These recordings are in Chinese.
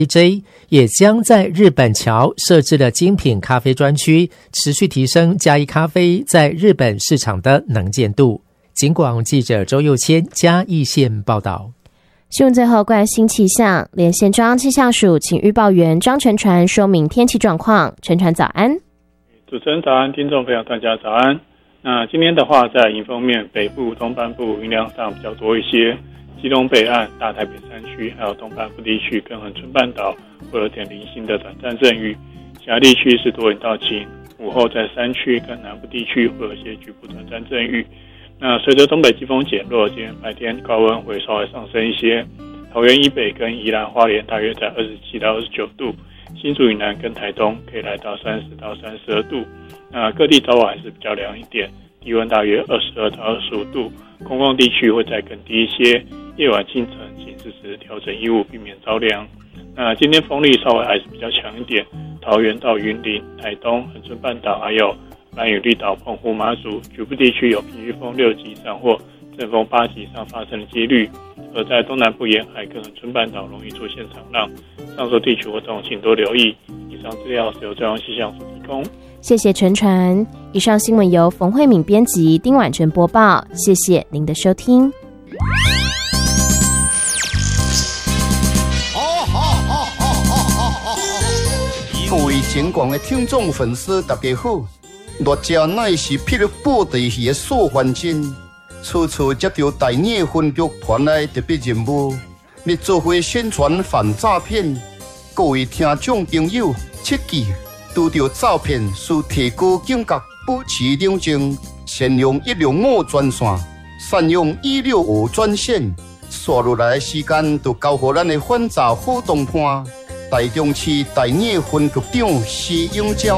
DJ 也将在日本桥设置了精品咖啡专区，持续提升嘉义咖啡在日本市场的能见度。警广记者周佑谦嘉义县报道。 新闻最后关心气象，连线中央气象署请预报员张纯传说明天气状况。纯传早安。 主持人早安，听众朋友大家早安。那今天的话，在迎风面北部、东半部云量上比较多一些，基隆北岸、大台北山区还有东半部地区跟恒春半岛会有点零星的短暂阵雨，其他地区是多云到晴。午后在山区跟南部地区会有一些局部短暂阵雨。那随着东北季风减弱，今天白天高温会稍微上升一些，桃园以北跟宜兰花莲大约在27到29度，新竹以南跟台东可以来到30到32度。那各地早晚还是比较凉一点，低温大约22到25度，公共地区会再更低一些，夜晚清晨请适时调整衣物，避免着凉。那今天风力稍微还是比较强一点，桃园到云林、台东、恒春半岛还有兰屿、绿岛、澎湖、马祖局部地区有平均风6级以上或阵风8级以上发生的几率，而在东南部沿海跟恒春半岛容易出现长浪，上述地区活动请多留意。以上资料是由中央气象署提供。 谢谢纯传。以上新闻由冯慧敏编辑，丁婉纯播报。谢谢您的收听。 各位警广的听众粉丝大家好，热食乃是霹雳布袋戏的素还真，处处接到大业分局团的特别任务，要做伙宣传反诈骗。各位听众朋友，切记遇到诈骗需提高警觉，保持冷静，善用165专线，善用165专线，刷落来的时间就交予咱的反诈好同伴。台中市大业分局长施永昭。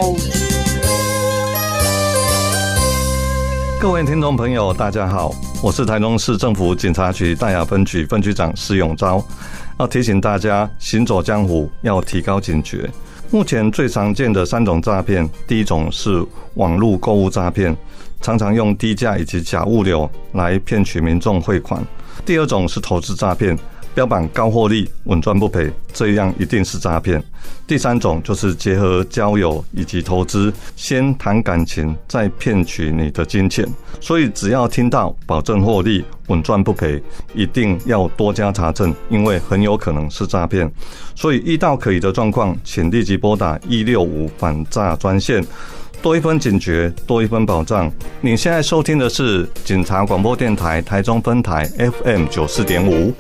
各位听众朋友大家好，我是台中市政府警察局大雅分局分局长施永昭。要提醒大家行走江湖要提高警觉。目前最常见的3种诈骗，第一种是网络购物诈骗，常常用低价以及假物流来骗取民众汇款。第二种是投资诈骗，标榜高获利、稳赚不赔，这样一定是诈骗。第三种就是结合交友以及投资，先谈感情，再骗取你的金钱。所以只要听到保证获利、稳赚不赔，一定要多加查证，因为很有可能是诈骗。所以遇到可疑的状况，请立即拨打165反诈专线。多一分警觉，多一分保障。你现在收听的是警察广播电台台中分台 FM 94.5。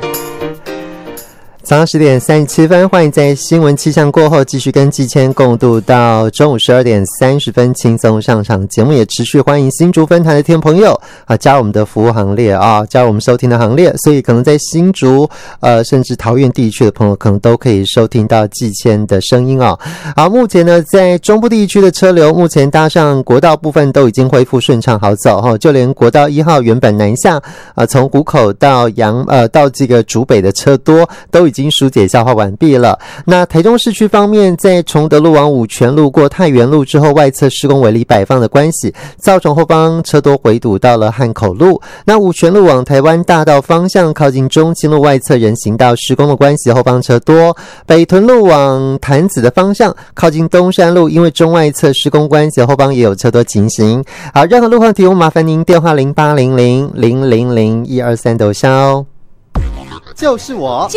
早上10点37分，欢迎在新闻气象过后继续跟季谦共度到中午12点30分，轻松上场。节目也持续欢迎新竹分台的听众朋友加入我们的服务行列加入我们收听的行列。所以可能在新竹甚至桃园地区的朋友，可能都可以收听到季谦的声音好，目前呢，在中部地区的车流，目前搭上国道部分都已经恢复顺畅好走就连国道1号原本南下从湖口到到这个竹北的车多，都已经疏解消化完毕了。那台中市区方面，在崇德路往五权路过太原路之后，外侧施工围篱摆放的关系，造成后方车多回堵到了汉口路。那五权路往台湾大道方向，靠近中清路外侧人行道施工的关系，后方车多。北屯路往潭子的方向，靠近东山路，因为中外侧施工关系，后方也有车多情形。好，任何路况提供麻烦您电话0800000123都销。 就是我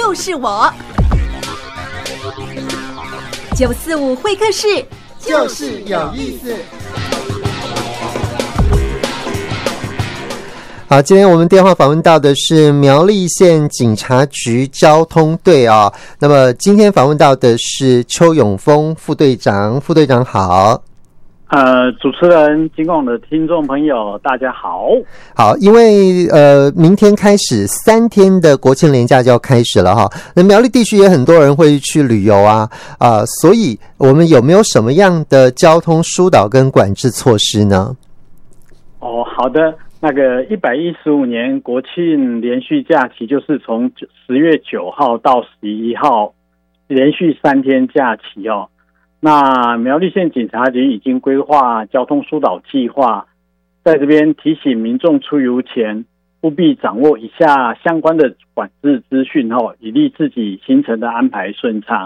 945会客室，就是有意思。 好，今天我们电话访问到的是苗栗县警察局交通队那么今天访问到的是邱永峰副队长。副队长好。 主持人、警广的听众朋友，大家好。 好，因为明天开始3天的国庆连假就要开始了那苗栗地区也很多人会去旅游所以我们有没有什么样的交通疏导跟管制措施呢？ 好的。那个115年国庆连续假期，就是从10月9号到11号，连续3天假期那苗栗县警察局已经规划交通疏导计划，在这边提醒民众出游前务必掌握以下相关的管制资讯以利自己行程的安排顺畅。